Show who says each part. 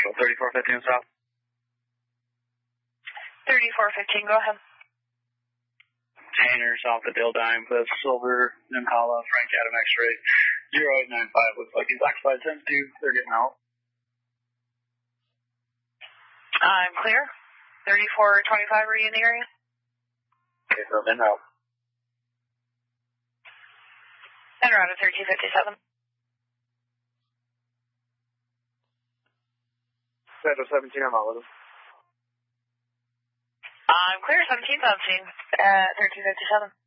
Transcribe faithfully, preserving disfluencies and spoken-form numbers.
Speaker 1: Marshall, thirty-four fifteen south.
Speaker 2: thirty-four fifteen, go ahead.
Speaker 1: Tanner, south of Dildime, with Silver, Impala, Frank Adam X-ray, zero eight nine five, looks like he's occupied ten two, they're getting out.
Speaker 2: I'm clear. thirty-four twenty-five, are you in the area?
Speaker 1: Okay, so in out.
Speaker 2: And around at thirteen fifty-seven.
Speaker 1: Central seventeen, I'm out with him.
Speaker 2: I'm clear, seventeen seventeen, uh, thirteen fifty-seven.